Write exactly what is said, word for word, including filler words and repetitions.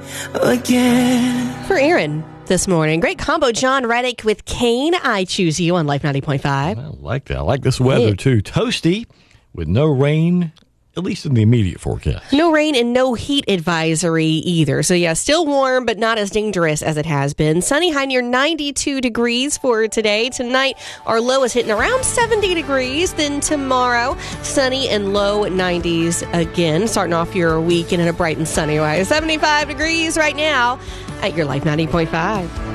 again. For Aaron this morning, great combo. John Reddick with Kane. I Choose You on Life ninety point five. I like that. I like this weather, Yeah. too. Toasty with no rain, at least in the immediate forecast. No rain and no heat advisory either. So, yeah, still warm, but not as dangerous as it has been. Sunny, high near ninety-two degrees for today. Tonight, our low is hitting around seventy degrees. Then tomorrow, sunny and low nineties again. Starting off your weekend in a bright and sunny way. seventy-five degrees right now at your Life ninety point five.